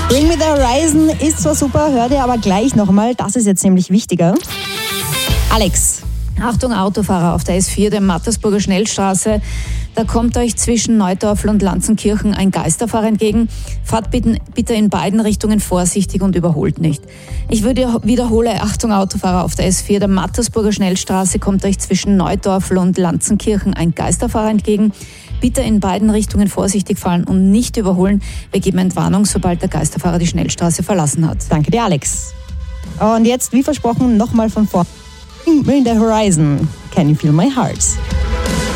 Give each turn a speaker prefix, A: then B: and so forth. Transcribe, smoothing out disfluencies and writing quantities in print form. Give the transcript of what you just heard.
A: Bring Me the Horizon ist zwar super, hör dir aber gleich nochmal, das ist jetzt nämlich wichtiger. Alex.
B: Achtung Autofahrer auf der S4, der Mattersburger Schnellstraße. Da kommt euch zwischen Neudorfl und Lanzenkirchen ein Geisterfahrer entgegen. Fahrt bitte in beiden Richtungen vorsichtig und überholt nicht. Ich wiederhole, Achtung Autofahrer auf der S4, der Mattersburger Schnellstraße kommt euch zwischen Neudorfl und Lanzenkirchen ein Geisterfahrer entgegen. Bitte in beiden Richtungen vorsichtig fahren und nicht überholen. Wir geben Entwarnung, sobald der Geisterfahrer die Schnellstraße verlassen hat.
A: Danke dir, Alex. Und jetzt, wie versprochen, nochmal von vorne. Bring Me the Horizon. Can you feel my heart?